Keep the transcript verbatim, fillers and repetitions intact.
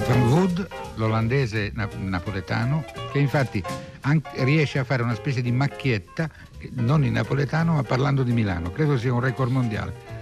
Van Wood, l'olandese napoletano, che infatti anche riesce a fare una specie di macchietta, non in napoletano ma parlando di Milano. Credo sia un record mondiale.